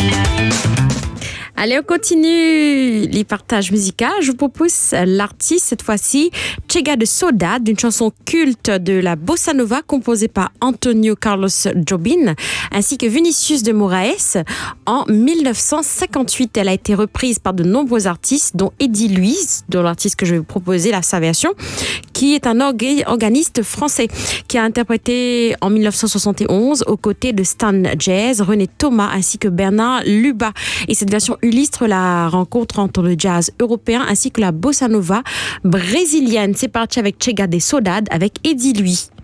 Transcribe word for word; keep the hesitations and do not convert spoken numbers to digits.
Allez, on continue les partages musicaux. Je vous propose l'artiste, cette fois-ci, Chega de Saudade, d'une chanson culte de la bossa nova composée par Antonio Carlos Jobim, ainsi que Vinicius de Moraes en dix-neuf cent cinquante-huit. Elle a été reprise par de nombreux artistes, dont Eddie Luiz, dont l'artiste que je vais vous proposer, la sa version, qui est un orga- organiste français, qui a interprété en dix-neuf cent soixante et onze aux côtés de Stan Jazz, René Thomas ainsi que Bernard Luba. Et cette version illustre la rencontre entre le jazz européen ainsi que la bossa nova brésilienne. C'est parti avec Chega de Saudade avec Eddie Luiz.